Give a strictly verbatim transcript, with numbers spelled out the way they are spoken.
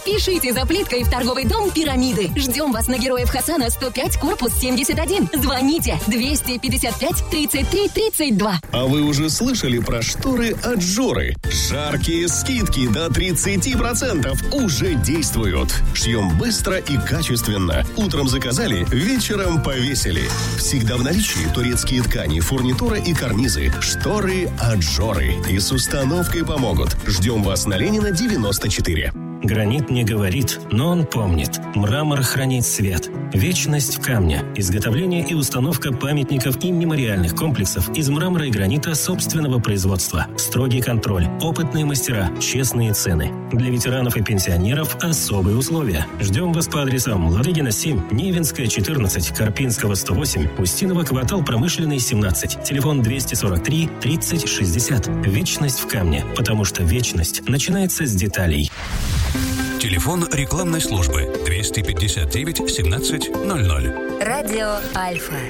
Пишите за плиткой в торговый дом «Пирамиды». Ждем вас на Героев Хасана, сто пять, корпус семьдесят один. Звоните двести пятьдесят пять тридцать три тридцать два. А вы уже слышали про шторы от Жоры? Жаркие скидки до тридцать процентов уже действуют. Шьем быстро и качественно. Утром заказали, вечером повесили. Всегда в наличии турецкие ткани, фурнитура и карнизы. Шторы от Жоры. И с установкой помогут. Ждем вас на Ленина, девяносто четыре. Гранит не говорит, но он помнит. Мрамор хранит свет. Вечность в камне. Изготовление и установка памятников и мемориальных комплексов из мрамора и гранита собственного производства. Строгий контроль, опытные мастера, честные цены. Для ветеранов и пенсионеров особые условия. Ждем вас по адресам Ладыгина семь, Невинская четырнадцать, Карпинского сто восемь, Устинова, квартал Промышленный семнадцать. Телефон двести сорок три тридцать шестьдесят. Вечность в камне, потому что вечность начинается с деталей. Телефон рекламной службы двести пятьдесят девять семнадцать ноль ноль. Радио Альфа.